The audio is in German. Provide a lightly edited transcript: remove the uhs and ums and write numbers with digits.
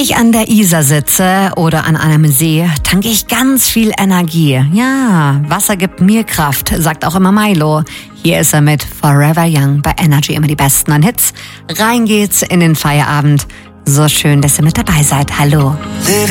ich an der Isar sitze oder an einem See, tanke ich ganz viel Energie. Ja, Wasser gibt mir Kraft, sagt auch immer Milo. Hier ist er mit Forever Young bei Energy, immer die Besten an Hits. Rein geht's in den Feierabend. So schön, dass ihr mit dabei seid. Hallo.